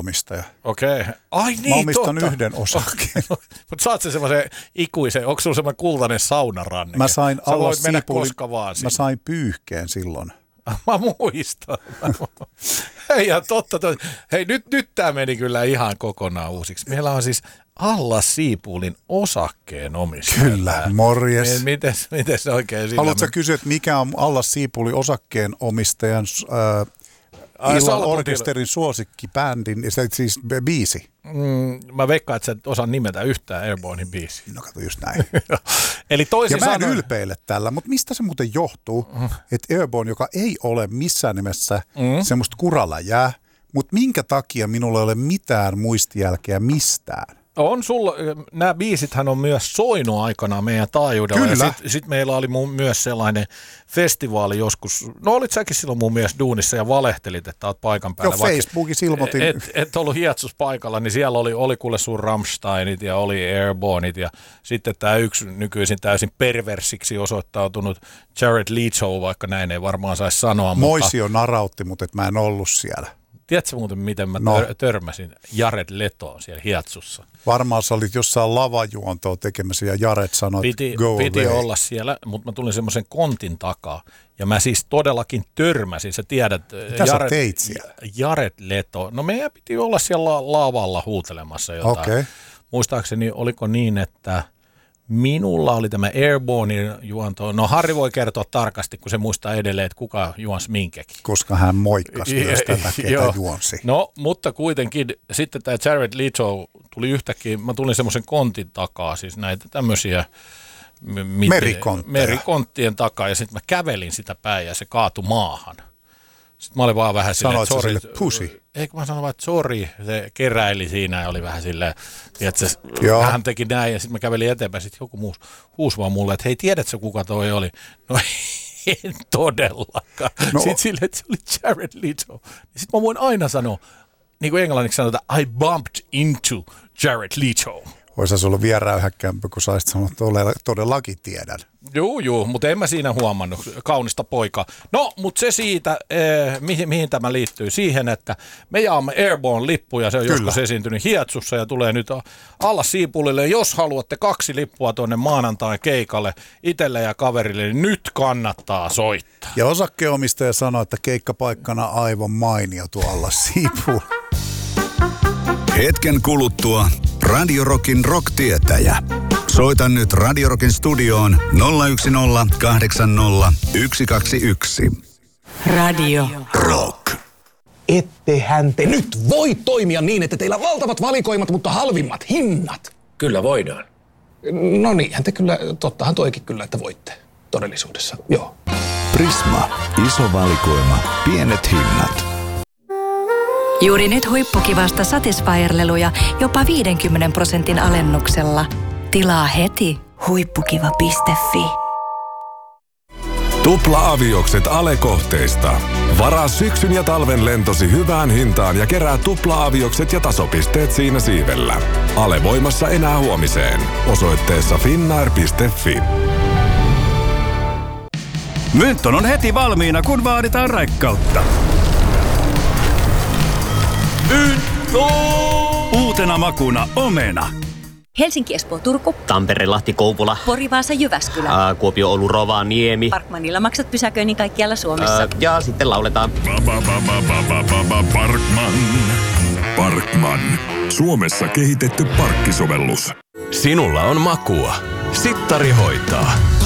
osakkeenomistaja. Okei. Ai niin, mä omistan totta. yhden osakkeen. Mutta saat se semmoisen ikuisen, onko sulla semmoinen kultainen saunaranne? Mä sain mä sain pyyhkeen silloin. Mä muistan. Hei, ja totta. Hei, nyt tää meni kyllä ihan kokonaan uusiksi. Meillä on siis Allas Seapoolin osakkeenomistaja. Kyllä, morjes. Miten se oikein sillä? Haluatko kysyä, että mikä on Allas Seapoolin osakkeenomistajan illan orkesterin suosikkibändin, siis biisi? Mä veikkaan, että sä et osaa nimetä yhtään Airbornein biisiä. No kato just näin. Eli toisin ja mä en ylpeile tällä, mutta mistä se muuten johtuu, että Airborne, joka ei ole missään nimessä semmoista kuraläjää, mutta minkä takia minulla ei ole mitään muistijälkeä mistään? On sulla, nämä biisithän on myös soinut aikanaan meidän taajuudella. Kyllä. Ja sit meillä oli myös sellainen festivaali joskus. No olit säkin silloin mun mielestä duunissa ja valehtelit, että oot paikan päällä. Joo, Facebookissa ilmoitin. Et ollut Hietsus paikalla, niin siellä oli kuule sun Rammsteinit ja oli Airborneit ja sitten tämä yksi nykyisin täysin perversiksi osoittautunut Jared Leto, vaikka näin ei varmaan saisi sanoa. Moisio narautti, mutta et mä en ollut siellä. Tiedätkö muuten, miten mä törmäsin Jared Letoon siellä Hietsussa? Varmaan sä olit jossain lavajuontoa tekemässä ja Jared sanoi, piti olla siellä, mutta mä tulin semmoisen kontin takaa. Ja mä siis todellakin törmäsin, sä tiedät. Mitä sä teit siellä? Jared Leto. No meidän piti olla siellä lavalla huutelemassa jotain. Okay. Muistaakseni oliko niin, että minulla oli tämä Airbornein juonto. No Harri voi kertoa tarkasti, kun se muistaa edelleen, että kuka juonsi minkäkin. Koska hän moikkasi myös tätä, ketä juonsi. No, mutta kuitenkin sitten tämä Jared Leto tuli yhtäkkiä, mä tulin semmoisen kontin takaa, siis näitä tämmöisiä merikonttien takaa, ja sitten mä kävelin sitä päin ja se kaatui maahan. Sitten mä olin vaan vähän silleen, että sori. Pussy? Eikö mä sanoin vaan, että sori, se keräili siinä ja oli vähän silleen, että hän teki näin ja sitten mä kävelin eteenpäin, sitten joku huusi vaan mulle, että hei, tiedätkö kuka toi oli? No en todellakaan. No. Sitten silleen, että se oli Jared Leto. Sitten mä voin aina sanoa, niin kuin englanniksi sanotaan, I bumped into Jared Leto. Olisi se ollut vielä räyhäkkäämpää, kun saisit sanoa, että todellakin tiedän. Joo, mutta en mä siinä huomannut. Kaunista poikaa. No, mutta se siitä, mihin tämä liittyy? Siihen, että me jaamme Airborne-lippuja. Se on joskus esiintynyt Hietsussa ja tulee nyt Allas Seapoolille. Jos haluatte 2 lippua tuonne maanantain keikalle itselle ja kaverille, niin nyt kannattaa soittaa. Ja osakkeenomistaja sanoi, että keikkapaikkana aivan mainio tuo Allas Seapool. Hetken kuluttua Radio Rockin rock-tietäjä. Soita nyt Radio Rockin studioon 010 80 121. Radio Rock. Ettehän te nyt voi toimia niin, että teillä on valtavat valikoimat, mutta halvimmat hinnat. Kyllä voidaan. No niinhän te kyllä, tottahan toikin kyllä, että voitte todellisuudessa, joo. Prisma, iso valikoima, pienet hinnat. Juuri nyt huippukivasta Satisfyer-leluja jopa 50% alennuksella. Tilaa heti huippukiva.fi. Tupla-aviokset Ale-kohteista. Varaa syksyn ja talven lentosi hyvään hintaan ja kerää tupla-aviokset ja tasopisteet siinä siivellä. Ale voimassa enää huomiseen. Osoitteessa finnair.fi. Mynton on heti valmiina, kun vaaditaan raikkautta. Uutena makuna omena. Helsinki, Espoo, Turku. Tampere, Lahti, Kouvola. Pori, Vaasa, Jyväskylä. Kuopio, Oulu, Rovaniemi. Parkmanilla maksat pysäköinnin kaikkialla Suomessa. Ja sitten lauletaan. Parkman. Suomessa kehitetty parkkisovellus. Sinulla on makua. Sittari hoitaa.